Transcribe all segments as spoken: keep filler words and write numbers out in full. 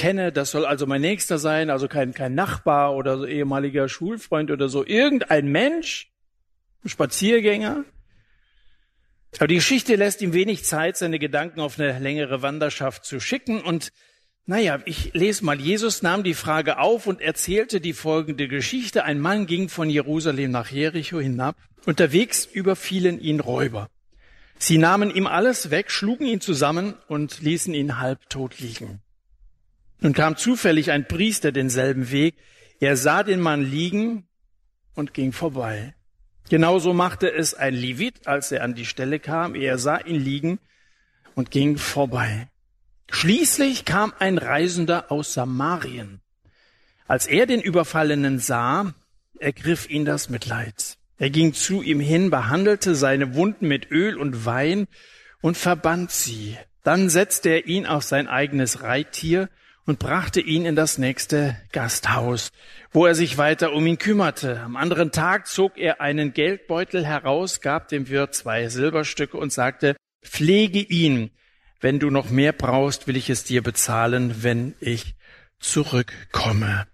kenne, das soll also mein Nächster sein, also kein, kein Nachbar oder so ehemaliger Schulfreund oder so, irgendein Mensch, ein Spaziergänger. Aber die Geschichte lässt ihm wenig Zeit, seine Gedanken auf eine längere Wanderschaft zu schicken. Und naja, ich lese mal, Jesus nahm die Frage auf und erzählte die folgende Geschichte. Ein Mann ging von Jerusalem nach Jericho hinab. Unterwegs überfielen ihn Räuber. Sie nahmen ihm alles weg, schlugen ihn zusammen und ließen ihn halbtot liegen. Nun kam zufällig ein Priester denselben Weg. Er sah den Mann liegen und ging vorbei. Genauso machte es ein Levit, als er an die Stelle kam. Er sah ihn liegen und ging vorbei. Schließlich kam ein Reisender aus Samarien. Als er den Überfallenen sah, ergriff ihn das Mitleid. Er ging zu ihm hin, behandelte seine Wunden mit Öl und Wein und verband sie. Dann setzte er ihn auf sein eigenes Reittier und brachte ihn in das nächste Gasthaus, wo er sich weiter um ihn kümmerte. Am anderen Tag zog er einen Geldbeutel heraus, gab dem Wirt zwei Silberstücke und sagte, pflege ihn. Wenn du noch mehr brauchst, will ich es dir bezahlen, wenn ich zurückkomme.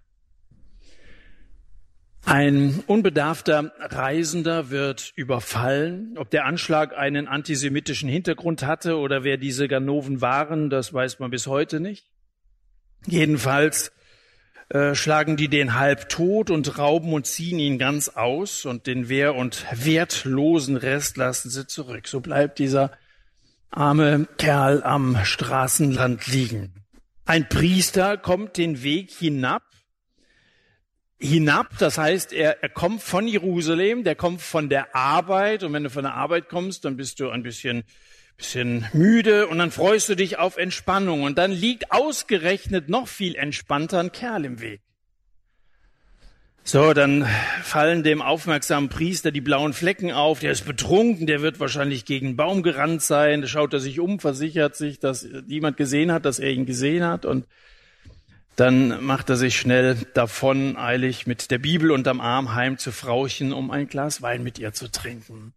Ein unbedarfter Reisender wird überfallen. Ob der Anschlag einen antisemitischen Hintergrund hatte oder wer diese Ganoven waren, das weiß man bis heute nicht. Jedenfalls äh, schlagen die den halb tot und rauben und ziehen ihn ganz aus und den wehr- und wertlosen Rest lassen sie zurück. So bleibt dieser arme Kerl am Straßenrand liegen. Ein Priester kommt den Weg hinab. Hinab, das heißt, er, er kommt von Jerusalem, der kommt von der Arbeit. Und wenn du von der Arbeit kommst, dann bist du ein bisschen bisschen müde und dann freust du dich auf Entspannung. Und dann liegt ausgerechnet noch viel entspannter ein Kerl im Weg. So, dann fallen dem aufmerksamen Priester die blauen Flecken auf. Der ist betrunken, der wird wahrscheinlich gegen einen Baum gerannt sein. Da schaut er sich um, versichert sich, dass niemand gesehen hat, dass er ihn gesehen hat. Und dann macht er sich schnell davon, eilig mit der Bibel unterm Arm heim zu Frauchen, um ein Glas Wein mit ihr zu trinken.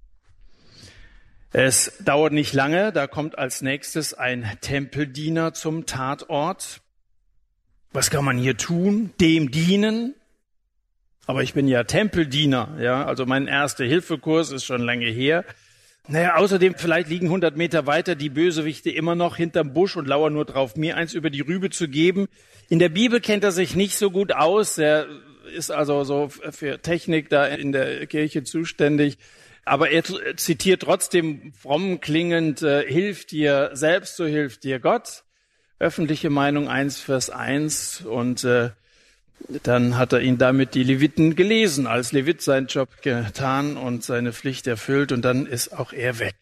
Es dauert nicht lange, da kommt als nächstes ein Tempeldiener zum Tatort. Was kann man hier tun? Dem dienen. Aber ich bin ja Tempeldiener, ja, also mein Erste-Hilfe-Kurs ist schon lange her. Naja, außerdem, vielleicht liegen hundert Meter weiter die Bösewichte immer noch hinterm Busch und lauern nur drauf, mir eins über die Rübe zu geben. In der Bibel kennt er sich nicht so gut aus, er ist also so für Technik da in der Kirche zuständig. Aber er zitiert trotzdem fromm klingend, äh, hilft dir selbst, so hilft dir Gott. Öffentliche Meinung eins Vers eins. Und äh, dann hat er ihn damit die Leviten gelesen, als Levit seinen Job getan und seine Pflicht erfüllt. Und dann ist auch er weg.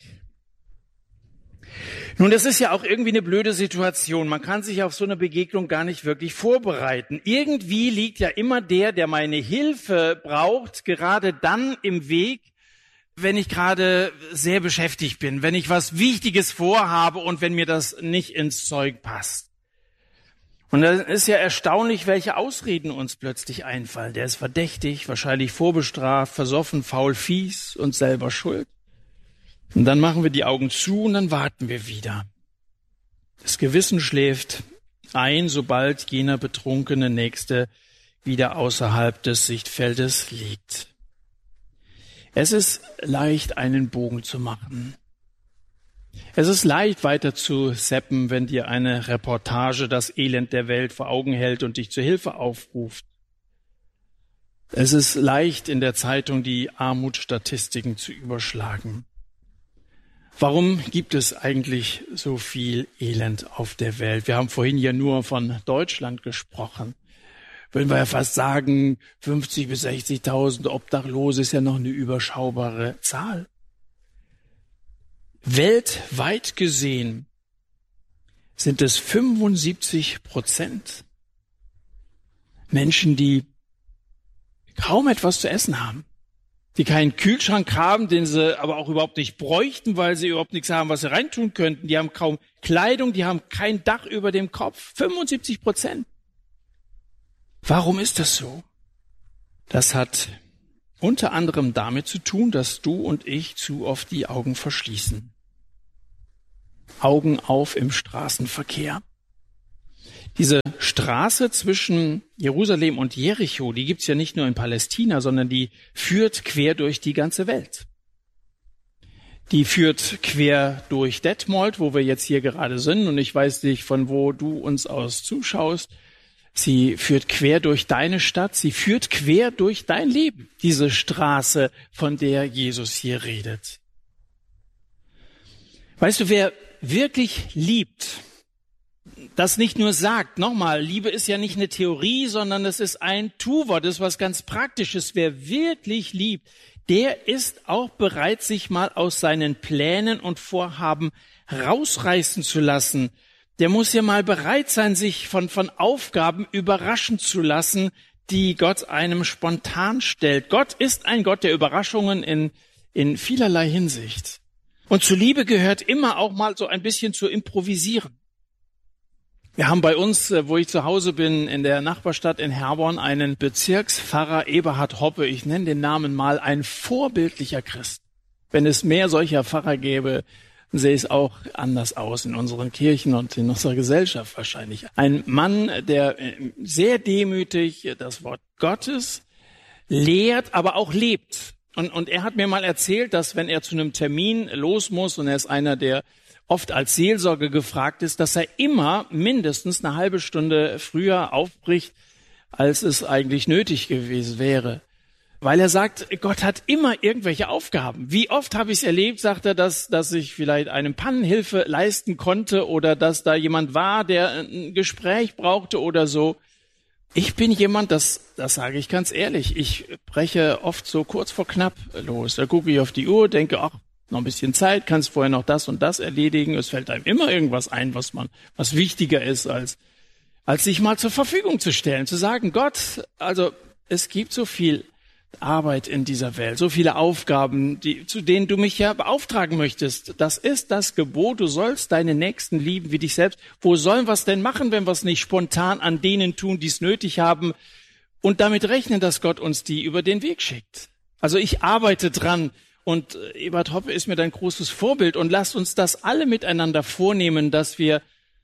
Nun, das ist ja auch irgendwie eine blöde Situation. Man kann sich auf so eine Begegnung gar nicht wirklich vorbereiten. Irgendwie liegt ja immer der, der meine Hilfe braucht, gerade dann im Weg, wenn ich gerade sehr beschäftigt bin, wenn ich was Wichtiges vorhabe und wenn mir das nicht ins Zeug passt. Und dann ist ja erstaunlich, welche Ausreden uns plötzlich einfallen. Der ist verdächtig, wahrscheinlich vorbestraft, versoffen, faul, fies und selber schuld. Und dann machen wir die Augen zu und dann warten wir wieder. Das Gewissen schläft ein, sobald jener betrunkene Nächste wieder außerhalb des Sichtfeldes liegt. Es ist leicht, einen Bogen zu machen. Es ist leicht, weiter zu seppen, wenn dir eine Reportage das Elend der Welt vor Augen hält und dich zur Hilfe aufruft. Es ist leicht, in der Zeitung die Armutsstatistiken zu überschlagen. Warum gibt es eigentlich so viel Elend auf der Welt? Wir haben vorhin ja nur von Deutschland gesprochen. Würden wir ja fast sagen, fünfzig bis sechzigtausend Obdachlose ist ja noch eine überschaubare Zahl. Weltweit gesehen sind es fünfundsiebzig Prozent Menschen, die kaum etwas zu essen haben, die keinen Kühlschrank haben, den sie aber auch überhaupt nicht bräuchten, weil sie überhaupt nichts haben, was sie reintun könnten. Die haben kaum Kleidung, die haben kein Dach über dem Kopf. fünfundsiebzig Prozent. Warum ist das so? Das hat unter anderem damit zu tun, dass du und ich zu oft die Augen verschließen. Augen auf im Straßenverkehr. Diese Straße zwischen Jerusalem und Jericho, die gibt's ja nicht nur in Palästina, sondern die führt quer durch die ganze Welt. Die führt quer durch Detmold, wo wir jetzt hier gerade sind, und ich weiß nicht, von wo du uns aus zuschaust. Sie führt quer durch deine Stadt, sie führt quer durch dein Leben, diese Straße, von der Jesus hier redet. Weißt du, wer wirklich liebt, das nicht nur sagt, nochmal, Liebe ist ja nicht eine Theorie, sondern es ist ein Tu-Wort, das ist was ganz Praktisches. Wer wirklich liebt, der ist auch bereit, sich mal aus seinen Plänen und Vorhaben rausreißen zu lassen. Der muss ja mal bereit sein, sich von, von Aufgaben überraschen zu lassen, die Gott einem spontan stellt. Gott ist ein Gott der Überraschungen in, in vielerlei Hinsicht. Und zur Liebe gehört immer auch mal so ein bisschen zu improvisieren. Wir haben bei uns, wo ich zu Hause bin, in der Nachbarstadt in Herborn, einen Bezirkspfarrer Eberhard Hoppe. Ich nenne den Namen mal, ein vorbildlicher Christ. Wenn es mehr solcher Pfarrer gäbe, sähe es auch anders aus in unseren Kirchen und in unserer Gesellschaft wahrscheinlich. Ein Mann, der sehr demütig das Wort Gottes lehrt, aber auch lebt. Und, und er hat mir mal erzählt, dass wenn er zu einem Termin los muss, und er ist einer, der oft als Seelsorger gefragt ist, dass er immer mindestens eine halbe Stunde früher aufbricht, als es eigentlich nötig gewesen wäre. Weil er sagt, Gott hat immer irgendwelche Aufgaben. Wie oft habe ich es erlebt, sagt er, dass, dass ich vielleicht einem Pannenhilfe leisten konnte oder dass da jemand war, der ein Gespräch brauchte oder so. Ich bin jemand, das, das sage ich ganz ehrlich, ich breche oft so kurz vor knapp los. Da gucke ich auf die Uhr, denke, ach, noch ein bisschen Zeit, kannst vorher noch das und das erledigen. Es fällt einem immer irgendwas ein, was man, was wichtiger ist, als, als sich mal zur Verfügung zu stellen, zu sagen, Gott, also es gibt so viel Arbeit in dieser Welt, so viele Aufgaben, die, zu denen du mich ja beauftragen möchtest. Das ist das Gebot, du sollst deine Nächsten lieben wie dich selbst. Wo sollen wir es denn machen, wenn wir es nicht spontan an denen tun, die es nötig haben und damit rechnen, dass Gott uns die über den Weg schickt? Also ich arbeite dran. Und Eberhard Hoppe ist mir ein großes Vorbild, und lasst uns das alle miteinander vornehmen, dass wir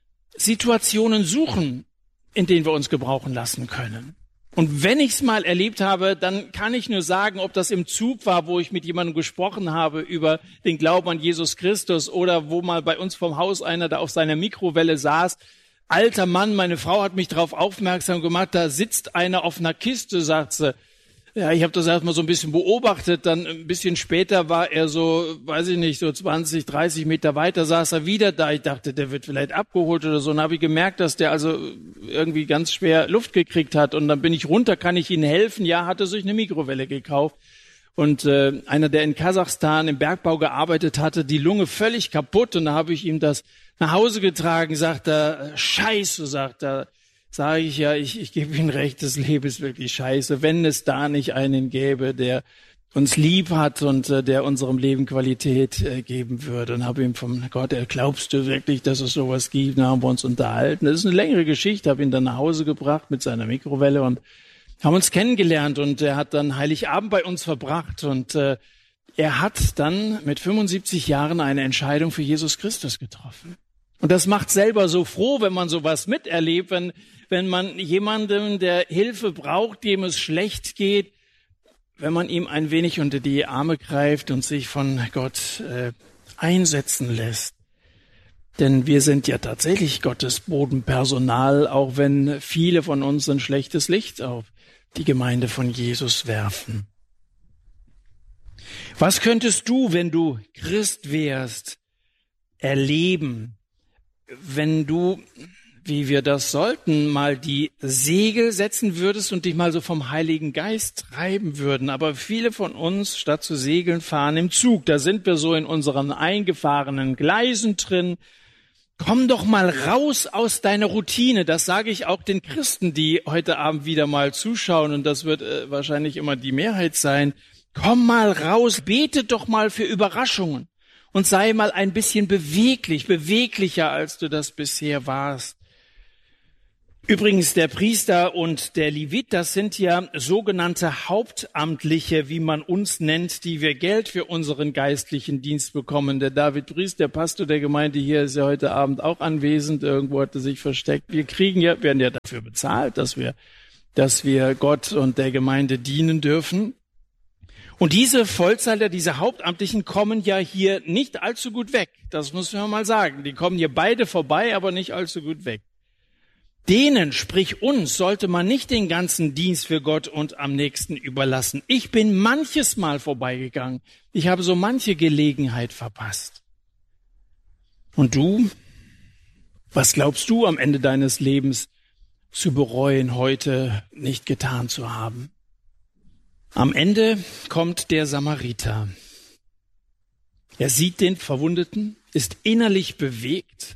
Situationen suchen, in denen wir uns gebrauchen lassen können. Und wenn ich es mal erlebt habe, dann kann ich nur sagen, ob das im Zug war, wo ich mit jemandem gesprochen habe über den Glauben an Jesus Christus, oder wo mal bei uns vom Haus einer da auf seiner Mikrowelle saß. Alter Mann, meine Frau hat mich darauf aufmerksam gemacht, da sitzt einer auf einer Kiste, sagt sie. Ja, ich habe das erstmal so ein bisschen beobachtet, dann ein bisschen später war er so, weiß ich nicht, so zwanzig, dreißig Meter weiter saß er wieder da. Ich dachte, der wird vielleicht abgeholt oder so. Und habe ich gemerkt, dass der also irgendwie ganz schwer Luft gekriegt hat. Und dann bin ich runter, kann ich Ihnen helfen? Ja, hatte sich eine Mikrowelle gekauft. Und äh, einer, der in Kasachstan im Bergbau gearbeitet hatte, die Lunge völlig kaputt. Und da habe ich ihm das nach Hause getragen, sagt er, Scheiße, sagt er. Sage ich ja, ich, ich gebe Ihnen recht, das Leben ist wirklich scheiße. Wenn es da nicht einen gäbe, der uns lieb hat und äh, der unserem Leben Qualität äh, geben würde. Und habe ihm vom Gott, glaubst du wirklich, dass es sowas gibt? Da haben wir uns unterhalten. Das ist eine längere Geschichte, habe ihn dann nach Hause gebracht mit seiner Mikrowelle und haben uns kennengelernt. Und er hat dann Heiligabend bei uns verbracht. Und äh, er hat dann mit fünfundsiebzig Jahren eine Entscheidung für Jesus Christus getroffen. Und das macht selber so froh, wenn man sowas miterlebt, wenn, wenn man jemandem, der Hilfe braucht, dem es schlecht geht, wenn man ihm ein wenig unter die Arme greift und sich von Gott äh, einsetzen lässt. Denn wir sind ja tatsächlich Gottes Bodenpersonal, auch wenn viele von uns ein schlechtes Licht auf die Gemeinde von Jesus werfen. Was könntest du, wenn du Christ wärst, erleben, wenn du, wie wir das sollten, mal die Segel setzen würdest und dich mal so vom Heiligen Geist treiben würden? Aber viele von uns, statt zu segeln, fahren im Zug. Da sind wir so in unseren eingefahrenen Gleisen drin. Komm doch mal raus aus deiner Routine. Das sage ich auch den Christen, die heute Abend wieder mal zuschauen. Und das wird äh, wahrscheinlich immer die Mehrheit sein. Komm mal raus, bete doch mal für Überraschungen. Und sei mal ein bisschen beweglich, beweglicher, als du das bisher warst. Übrigens, der Priester und der Levit, das sind ja sogenannte Hauptamtliche, wie man uns nennt, die wir Geld für unseren geistlichen Dienst bekommen. Der David Priest, der Pastor der Gemeinde hier, ist ja heute Abend auch anwesend. Irgendwo hat er sich versteckt. Wir kriegen ja, werden ja dafür bezahlt, dass wir, dass wir Gott und der Gemeinde dienen dürfen. Und diese Vollzeiter, diese Hauptamtlichen kommen ja hier nicht allzu gut weg. Das muss man mal sagen. Die kommen hier beide vorbei, aber nicht allzu gut weg. Denen, sprich uns, sollte man nicht den ganzen Dienst für Gott und am nächsten überlassen. Ich bin manches Mal vorbeigegangen. Ich habe so manche Gelegenheit verpasst. Und du? Was glaubst du am Ende deines Lebens zu bereuen, heute nicht getan zu haben? Am Ende kommt der Samariter. Er sieht den Verwundeten, ist innerlich bewegt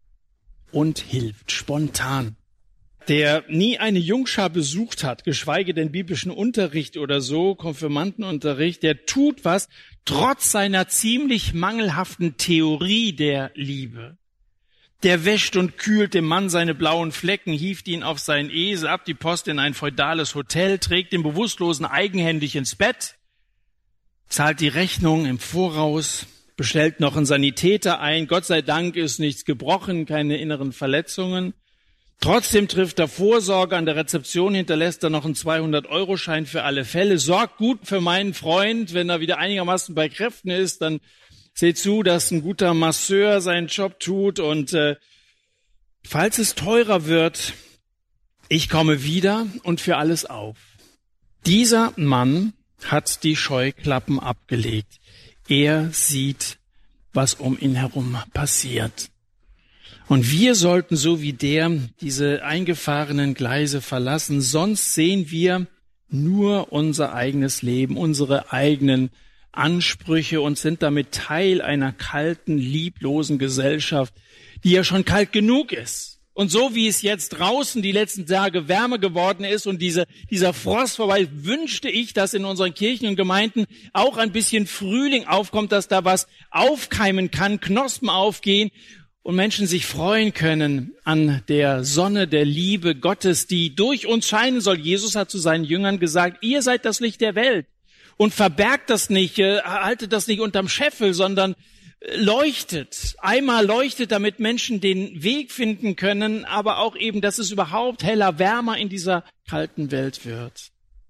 und hilft spontan. Der nie eine Jungschar besucht hat, geschweige denn biblischen Unterricht oder so, Konfirmandenunterricht, der tut was, trotz seiner ziemlich mangelhaften Theorie der Liebe. Der wäscht und kühlt dem Mann seine blauen Flecken, hieft ihn auf seinen Esel ab, die Post in ein feudales Hotel, trägt den Bewusstlosen eigenhändig ins Bett, zahlt die Rechnung im Voraus, bestellt noch einen Sanitäter ein. Gott sei Dank ist nichts gebrochen, keine inneren Verletzungen. Trotzdem trifft er Vorsorge. An der Rezeption hinterlässt er noch einen zweihundert-Euro-Schein für alle Fälle. Sorgt gut für meinen Freund. Wenn er wieder einigermaßen bei Kräften ist, dann seht zu, dass ein guter Masseur seinen Job tut. Und äh, falls es teurer wird, ich komme wieder und für alles auf. Dieser Mann hat die Scheuklappen abgelegt. Er sieht, was um ihn herum passiert. Und wir sollten so wie der diese eingefahrenen Gleise verlassen, sonst sehen wir nur unser eigenes Leben, unsere eigenen Ansprüche und sind damit Teil einer kalten, lieblosen Gesellschaft, die ja schon kalt genug ist. Und so wie es jetzt draußen die letzten Tage wärmer geworden ist und diese, dieser Frost vorbei, wünschte ich, dass in unseren Kirchen und Gemeinden auch ein bisschen Frühling aufkommt, dass da was aufkeimen kann, Knospen aufgehen und Menschen sich freuen können an der Sonne der Liebe Gottes, die durch uns scheinen soll. Jesus hat zu seinen Jüngern gesagt, ihr seid das Licht der Welt und verbergt das nicht, haltet das nicht unterm Scheffel, sondern leuchtet. Einmal leuchtet, damit Menschen den Weg finden können, aber auch eben, dass es überhaupt heller, wärmer in dieser kalten Welt wird.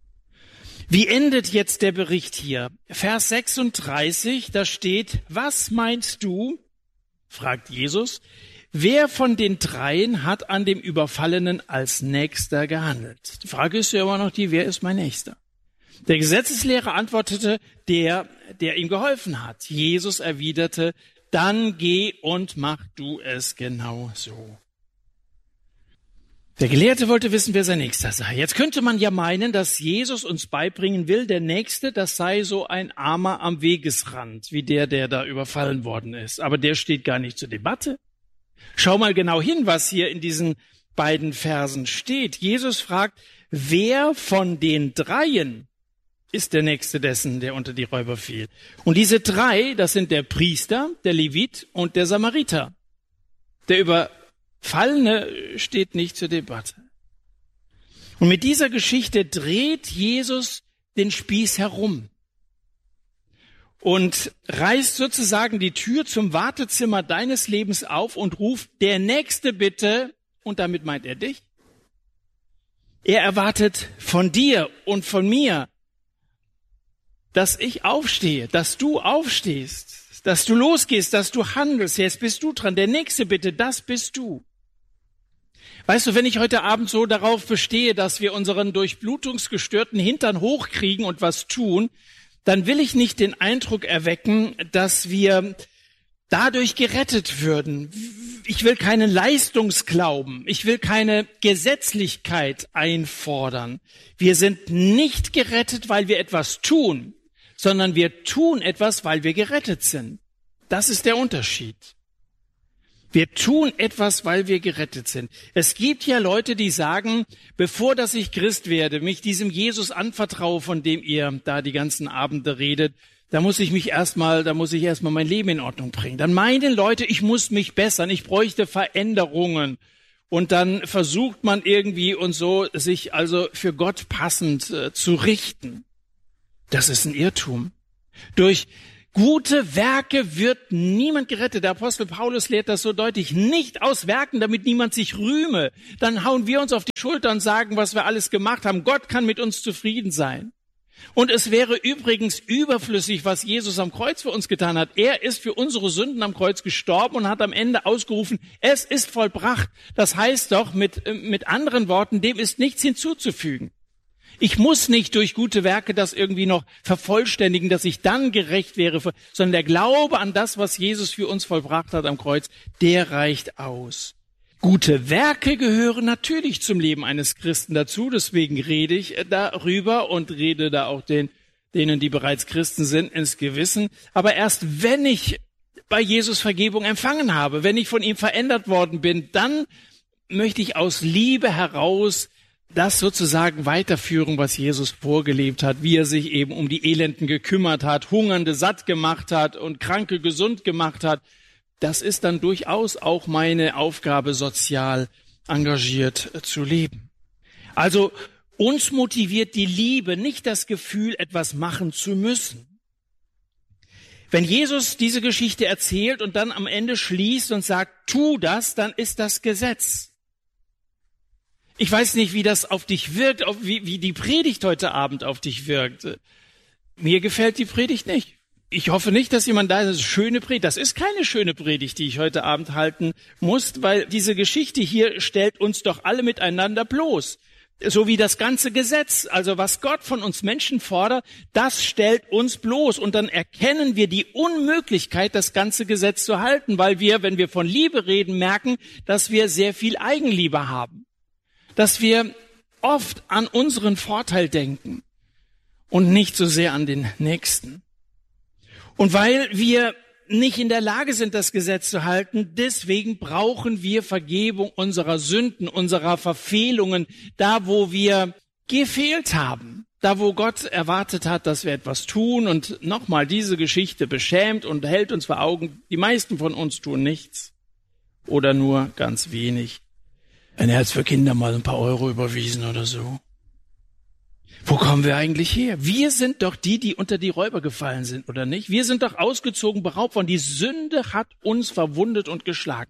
Wie endet jetzt der Bericht hier? Vers sechsunddreißig, da steht, was meinst du, fragt Jesus, wer von den dreien hat an dem Überfallenen als Nächster gehandelt? Die Frage ist ja immer noch die, wer ist mein Nächster? Der Gesetzeslehrer antwortete, der, der ihm geholfen hat. Jesus erwiderte, dann geh und mach du es genau so. Der Gelehrte wollte wissen, wer sein Nächster sei. Jetzt könnte man ja meinen, dass Jesus uns beibringen will, der Nächste, das sei so ein Armer am Wegesrand, wie der, der da überfallen worden ist. Aber der steht gar nicht zur Debatte. Schau mal genau hin, was hier in diesen beiden Versen steht. Jesus fragt, wer von den dreien ist der Nächste dessen, der unter die Räuber fiel. Und diese drei, das sind der Priester, der Levit und der Samariter. Der Überfallene steht nicht zur Debatte. Und mit dieser Geschichte dreht Jesus den Spieß herum und reißt sozusagen die Tür zum Wartezimmer deines Lebens auf und ruft, der Nächste bitte, und damit meint er dich. Er erwartet von dir und von mir, dass ich aufstehe, dass du aufstehst, dass du losgehst, dass du handelst. Jetzt bist du dran. Der Nächste bitte, das bist du. Weißt du, wenn ich heute Abend so darauf bestehe, dass wir unseren durchblutungsgestörten Hintern hochkriegen und was tun, dann will ich nicht den Eindruck erwecken, dass wir dadurch gerettet würden. Ich will keinen Leistungsglauben. Ich will keine Gesetzlichkeit einfordern. Wir sind nicht gerettet, weil wir etwas tun, sondern wir tun etwas, weil wir gerettet sind. Das ist der Unterschied. Wir tun etwas, weil wir gerettet sind. Es gibt ja Leute, die sagen, bevor dass ich Christ werde, mich diesem Jesus anvertraue, von dem ihr da die ganzen Abende redet, da muss ich mich erstmal, da muss ich erstmal mein Leben in Ordnung bringen. Dann meinen Leute, ich muss mich bessern, ich bräuchte Veränderungen. und dann versucht man irgendwie und so sich also für Gott passend äh, zu richten. Das ist ein Irrtum. Durch gute Werke wird niemand gerettet. Der Apostel Paulus lehrt das so deutlich. Nicht aus Werken, damit niemand sich rühme. Dann hauen wir uns auf die Schulter und sagen, was wir alles gemacht haben. Gott kann mit uns zufrieden sein. Und es wäre übrigens überflüssig, was Jesus am Kreuz für uns getan hat. Er ist für unsere Sünden am Kreuz gestorben und hat am Ende ausgerufen, es ist vollbracht. Das heißt doch mit, mit anderen Worten, dem ist nichts hinzuzufügen. Ich muss nicht durch gute Werke das irgendwie noch vervollständigen, dass ich dann gerecht wäre, sondern der Glaube an das, was Jesus für uns vollbracht hat am Kreuz, der reicht aus. Gute Werke gehören natürlich zum Leben eines Christen dazu, deswegen rede ich darüber und rede da auch den, denen, die bereits Christen sind, ins Gewissen. Aber erst wenn ich bei Jesus Vergebung empfangen habe, wenn ich von ihm verändert worden bin, dann möchte ich aus Liebe heraus das sozusagen weiterführen, was Jesus vorgelebt hat, wie er sich eben um die Elenden gekümmert hat, Hungernde satt gemacht hat und Kranke gesund gemacht hat. Das ist dann durchaus auch meine Aufgabe, sozial engagiert zu leben. Also uns motiviert die Liebe, nicht das Gefühl, etwas machen zu müssen. Wenn Jesus diese Geschichte erzählt und dann am Ende schließt und sagt, tu das, dann ist das Gesetz. Ich weiß nicht, wie das auf dich wirkt, wie, wie die Predigt heute Abend auf dich wirkt. Mir gefällt die Predigt nicht. Ich hoffe nicht, dass jemand da ist, das ist eine schöne Predigt. Das ist keine schöne Predigt, die ich heute Abend halten muss, weil diese Geschichte hier stellt uns doch alle miteinander bloß. So wie das ganze Gesetz, also was Gott von uns Menschen fordert, das stellt uns bloß. Und dann erkennen wir die Unmöglichkeit, das ganze Gesetz zu halten, weil wir, wenn wir von Liebe reden, merken, dass wir sehr viel Eigenliebe haben. Dass wir oft an unseren Vorteil denken und nicht so sehr an den Nächsten. Und weil wir nicht in der Lage sind, das Gesetz zu halten, deswegen brauchen wir Vergebung unserer Sünden, unserer Verfehlungen, da wo wir gefehlt haben, da wo Gott erwartet hat, dass wir etwas tun. Und nochmal, diese Geschichte beschämt und hält uns vor Augen, die meisten von uns tun nichts oder nur ganz wenig. Ein Herz für Kinder mal ein paar Euro überwiesen oder so. Wo kommen wir eigentlich her? Wir sind doch die, die unter die Räuber gefallen sind, oder nicht? Wir sind doch ausgezogen, beraubt worden. Die Sünde hat uns verwundet und geschlagen.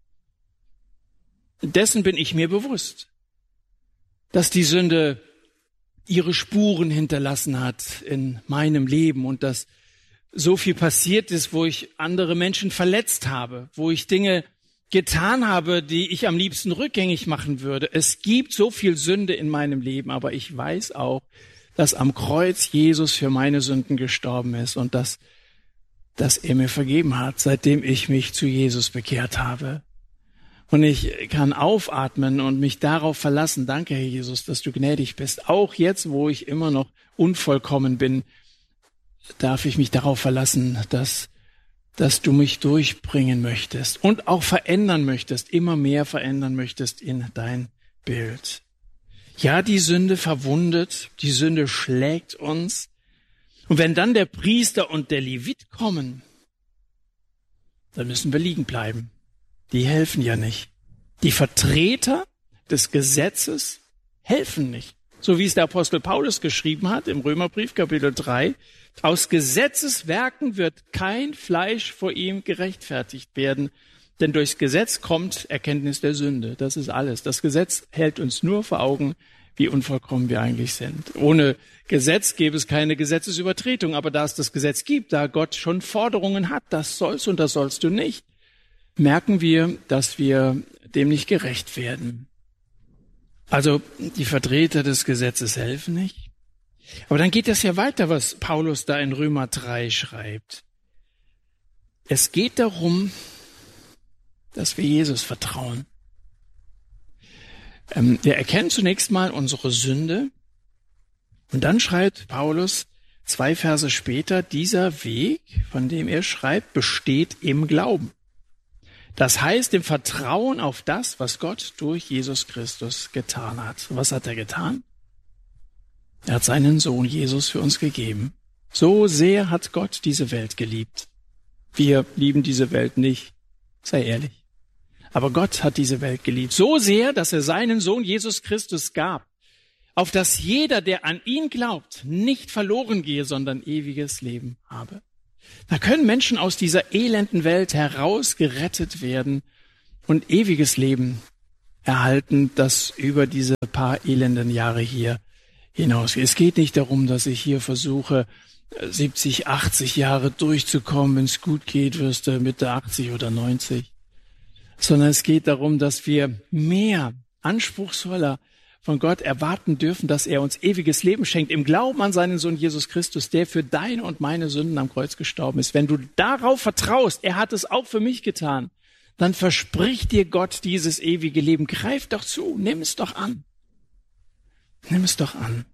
Dessen bin ich mir bewusst, dass die Sünde ihre Spuren hinterlassen hat in meinem Leben und dass so viel passiert ist, wo ich andere Menschen verletzt habe, wo ich Dinge getan habe, die ich am liebsten rückgängig machen würde. Es gibt so viel Sünde in meinem Leben, aber ich weiß auch, dass am Kreuz Jesus für meine Sünden gestorben ist und dass, dass er mir vergeben hat, seitdem ich mich zu Jesus bekehrt habe. Und ich kann aufatmen und mich darauf verlassen. Danke, Herr Jesus, dass du gnädig bist. Auch jetzt, wo ich immer noch unvollkommen bin, darf ich mich darauf verlassen, dass dass du mich durchbringen möchtest und auch verändern möchtest, immer mehr verändern möchtest in dein Bild. Ja, die Sünde verwundet, die Sünde schlägt uns. Und wenn dann der Priester und der Levit kommen, dann müssen wir liegen bleiben. Die helfen ja nicht. Die Vertreter des Gesetzes helfen nicht. So wie es der Apostel Paulus geschrieben hat im Römerbrief Kapitel drei. Aus Gesetzeswerken wird kein Fleisch vor ihm gerechtfertigt werden, denn durchs Gesetz kommt Erkenntnis der Sünde. Das ist alles. Das Gesetz hält uns nur vor Augen, wie unvollkommen wir eigentlich sind. Ohne Gesetz gäbe es keine Gesetzesübertretung, aber da es das Gesetz gibt, da Gott schon Forderungen hat, das sollst und das sollst du nicht, merken wir, dass wir dem nicht gerecht werden. Also die Vertreter des Gesetzes helfen nicht. Aber dann geht es ja weiter, was Paulus da in Römer drei schreibt. Es geht darum, dass wir Jesus vertrauen. Ähm, wir erkennen zunächst mal unsere Sünde und dann schreibt Paulus zwei Verse später, dieser Weg, von dem er schreibt, besteht im Glauben. Das heißt, im Vertrauen auf das, was Gott durch Jesus Christus getan hat. Was hat er getan? Er hat seinen Sohn Jesus für uns gegeben. So sehr hat Gott diese Welt geliebt. Wir lieben diese Welt nicht, sei ehrlich. Aber Gott hat diese Welt geliebt. So sehr, dass er seinen Sohn Jesus Christus gab, auf dass jeder, der an ihn glaubt, nicht verloren gehe, sondern ewiges Leben habe. Da können Menschen aus dieser elenden Welt herausgerettet werden und ewiges Leben erhalten, das über diese paar elenden Jahre hier hinausgeht. Es geht nicht darum, dass ich hier versuche, siebzig, achtzig Jahre durchzukommen. Wenn es gut geht, wirst du Mitte achtzig oder neunzig. Sondern es geht darum, dass wir mehr, anspruchsvoller von Gott erwarten dürfen, dass er uns ewiges Leben schenkt, im Glauben an seinen Sohn Jesus Christus, der für deine und meine Sünden am Kreuz gestorben ist. Wenn du darauf vertraust, er hat es auch für mich getan, dann verspricht dir Gott dieses ewige Leben. Greif doch zu, nimm es doch an. Nimm es doch an.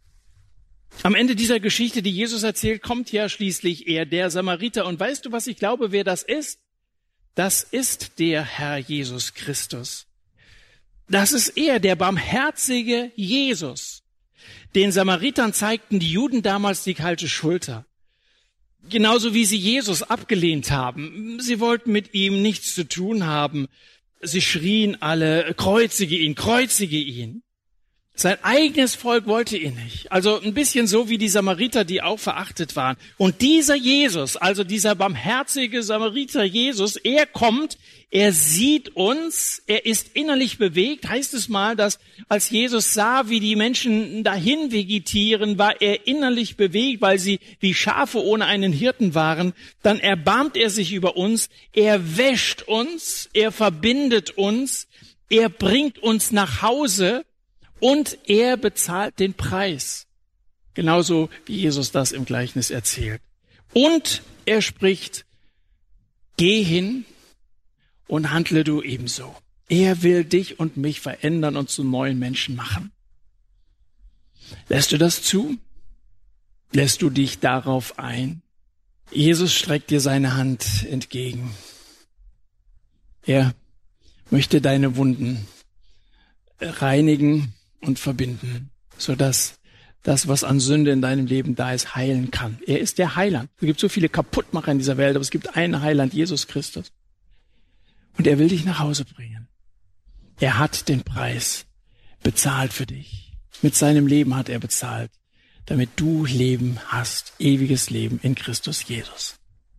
Am Ende dieser Geschichte, die Jesus erzählt, kommt ja schließlich er, der Samariter. Und weißt du, was ich glaube, wer das ist? Das ist der Herr Jesus Christus. Das ist er, der barmherzige Jesus. Den Samaritern zeigten die Juden damals die kalte Schulter. Genauso wie sie Jesus abgelehnt haben. Sie wollten mit ihm nichts zu tun haben. Sie schrien alle, kreuzige ihn, kreuzige ihn. Sein eigenes Volk wollte ihn nicht. Also ein bisschen so wie die Samariter, die auch verachtet waren. Und dieser Jesus, also dieser barmherzige Samariter Jesus, er kommt, er sieht uns, er ist innerlich bewegt. Heißt es mal, dass als Jesus sah, wie die Menschen dahin vegetieren, war er innerlich bewegt, weil sie wie Schafe ohne einen Hirten waren. Dann erbarmt er sich über uns, er wäscht uns, er verbindet uns, er bringt uns nach Hause. Und er bezahlt den Preis. Genauso wie Jesus das im Gleichnis erzählt. Und er spricht, geh hin und handle du ebenso. Er will dich und mich verändern und zu neuen Menschen machen. Lässt du das zu? Lässt du dich darauf ein? Jesus streckt dir seine Hand entgegen. Er möchte deine Wunden reinigen und verbinden, sodass das, was an Sünde in deinem Leben da ist, heilen kann. Er ist der Heiland. Es gibt so viele Kaputtmacher in dieser Welt, aber es gibt einen Heiland, Jesus Christus. Und er will dich nach Hause bringen. Er hat den Preis bezahlt für dich. Mit seinem Leben hat er bezahlt, damit du Leben hast, ewiges Leben in Christus Jesus.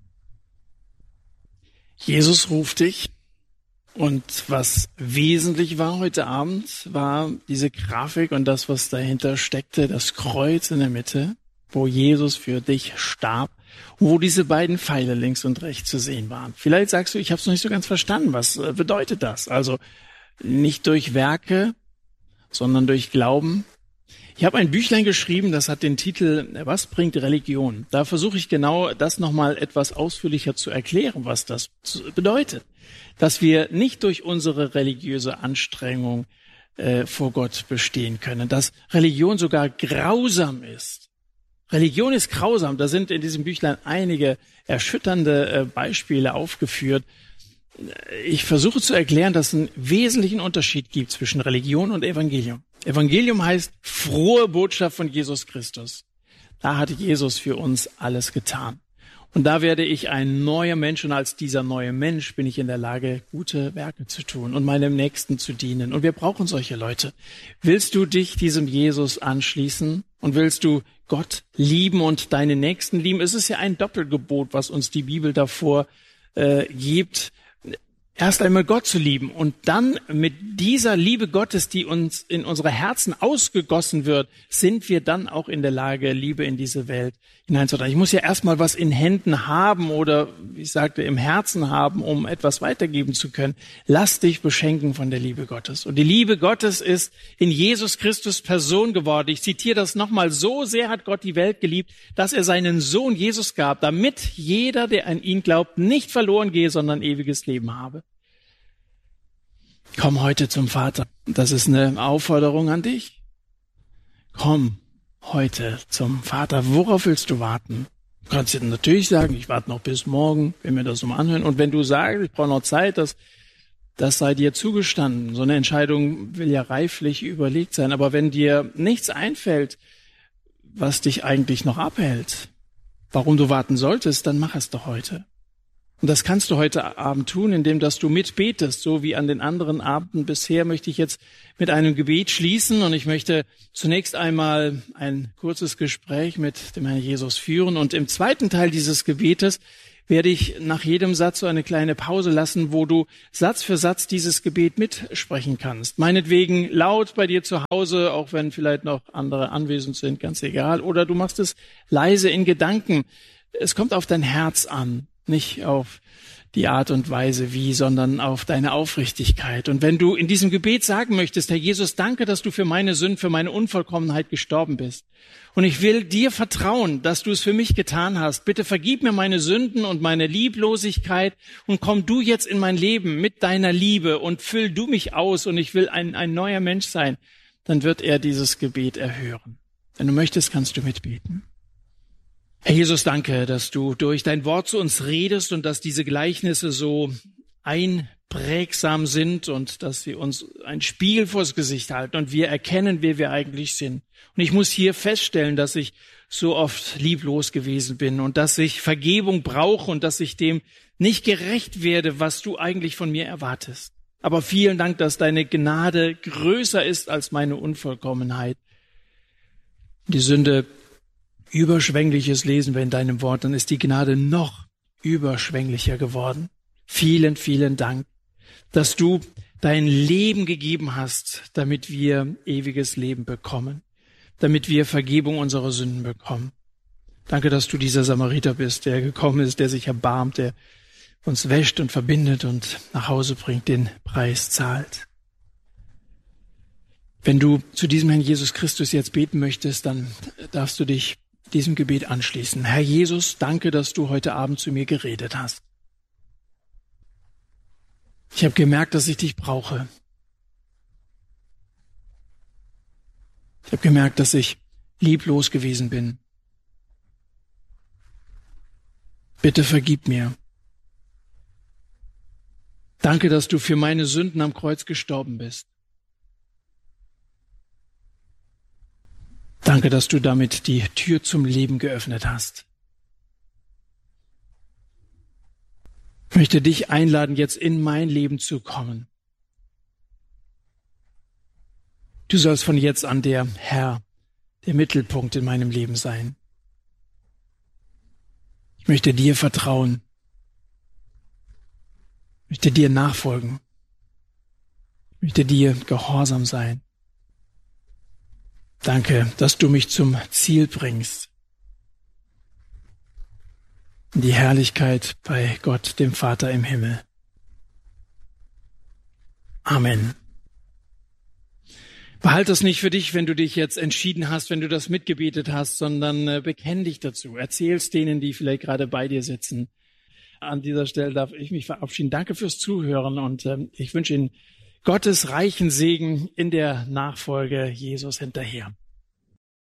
Jesus ruft dich. Und was wesentlich war heute Abend, war diese Grafik und das, was dahinter steckte, das Kreuz in der Mitte, wo Jesus für dich starb, wo diese beiden Pfeile links und rechts zu sehen waren. Vielleicht sagst du, ich habe es noch nicht so ganz verstanden. Was bedeutet das? Also nicht durch Werke, sondern durch Glauben. Ich habe ein Büchlein geschrieben, das hat den Titel Was bringt Religion? Da versuche ich genau das nochmal etwas ausführlicher zu erklären, was das bedeutet. Dass wir nicht durch unsere religiöse Anstrengung äh, vor Gott bestehen können. Dass Religion sogar grausam ist. Religion ist grausam. Da sind in diesem Büchlein einige erschütternde äh, Beispiele aufgeführt. Ich versuche zu erklären, dass es einen wesentlichen Unterschied gibt zwischen Religion und Evangelium. Evangelium heißt frohe Botschaft von Jesus Christus. Da hat Jesus für uns alles getan. Und da werde ich ein neuer Mensch und als dieser neue Mensch bin ich in der Lage, gute Werke zu tun und meinem Nächsten zu dienen. Und wir brauchen solche Leute. Willst du dich diesem Jesus anschließen und willst du Gott lieben und deinen Nächsten lieben? Es ist ja ein Doppelgebot, was uns die Bibel davor äh, gibt. Erst einmal Gott zu lieben und dann mit dieser Liebe Gottes, die uns in unsere Herzen ausgegossen wird, sind wir dann auch in der Lage, Liebe in diese Welt hineinzutragen. Ich muss ja erstmal was in Händen haben oder, wie ich sagte, im Herzen haben, um etwas weitergeben zu können. Lass dich beschenken von der Liebe Gottes. Und die Liebe Gottes ist in Jesus Christus Person geworden. Ich zitiere das nochmal. So sehr hat Gott die Welt geliebt, dass er seinen Sohn Jesus gab, damit jeder, der an ihn glaubt, nicht verloren gehe, sondern ewiges Leben habe. Komm heute zum Vater. Das ist eine Aufforderung an dich. Komm heute zum Vater. Worauf willst du warten? Du kannst dir natürlich sagen, ich warte noch bis morgen, wenn wir das mal anhören. Und wenn du sagst, ich brauche noch Zeit, das, das sei dir zugestanden. So eine Entscheidung will ja reiflich überlegt sein. Aber wenn dir nichts einfällt, was dich eigentlich noch abhält, warum du warten solltest, dann mach es doch heute. Und das kannst du heute Abend tun, indem dass du mitbetest, so wie an den anderen Abenden bisher. Möchte ich jetzt mit einem Gebet schließen und ich möchte zunächst einmal ein kurzes Gespräch mit dem Herrn Jesus führen und im zweiten Teil dieses Gebetes werde ich nach jedem Satz so eine kleine Pause lassen, wo du Satz für Satz dieses Gebet mitsprechen kannst. Meinetwegen laut bei dir zu Hause, auch wenn vielleicht noch andere anwesend sind, ganz egal. Oder du machst es leise in Gedanken. Es kommt auf dein Herz an, nicht auf die Art und Weise wie, sondern auf deine Aufrichtigkeit. Und wenn du in diesem Gebet sagen möchtest, Herr Jesus, danke, dass du für meine Sünden, für meine Unvollkommenheit gestorben bist. Und ich will dir vertrauen, dass du es für mich getan hast. Bitte vergib mir meine Sünden und meine Lieblosigkeit und komm du jetzt in mein Leben mit deiner Liebe und füll du mich aus und ich will ein, ein neuer Mensch sein. Dann wird er dieses Gebet erhören. Wenn du möchtest, kannst du mitbeten. Herr Jesus, danke, dass du durch dein Wort zu uns redest und dass diese Gleichnisse so einprägsam sind und dass sie uns ein Spiegel vors Gesicht halten und wir erkennen, wer wir eigentlich sind. Und ich muss hier feststellen, dass ich so oft lieblos gewesen bin und dass ich Vergebung brauche und dass ich dem nicht gerecht werde, was du eigentlich von mir erwartest. Aber vielen Dank, dass deine Gnade größer ist als meine Unvollkommenheit. Die Sünde Überschwängliches lesen wir in deinem Wort, dann ist die Gnade noch überschwänglicher geworden. Vielen, vielen Dank, dass du dein Leben gegeben hast, damit wir ewiges Leben bekommen, damit wir Vergebung unserer Sünden bekommen. Danke, dass du dieser Samariter bist, der gekommen ist, der sich erbarmt, der uns wäscht und verbindet und nach Hause bringt, den Preis zahlt. Wenn du zu diesem Herrn Jesus Christus jetzt beten möchtest, dann darfst du dich diesem Gebet anschließen. Herr Jesus, danke, dass du heute Abend zu mir geredet hast. Ich habe gemerkt, dass ich dich brauche. Ich habe gemerkt, dass ich lieblos gewesen bin. Bitte vergib mir. Danke, dass du für meine Sünden am Kreuz gestorben bist. Danke, dass du damit die Tür zum Leben geöffnet hast. Ich möchte dich einladen, jetzt in mein Leben zu kommen. Du sollst von jetzt an der Herr, der Mittelpunkt in meinem Leben sein. Ich möchte dir vertrauen. Ich möchte dir nachfolgen. Ich möchte dir gehorsam sein. Danke, dass du mich zum Ziel bringst. In die Herrlichkeit bei Gott, dem Vater im Himmel. Amen. Behalte es nicht für dich, wenn du dich jetzt entschieden hast, wenn du das mitgebetet hast, sondern äh, bekenn dich dazu. Erzähl's denen, die vielleicht gerade bei dir sitzen. An dieser Stelle darf ich mich verabschieden. Danke fürs Zuhören und äh, ich wünsche Ihnen Gottes reichen Segen in der Nachfolge Jesus hinterher.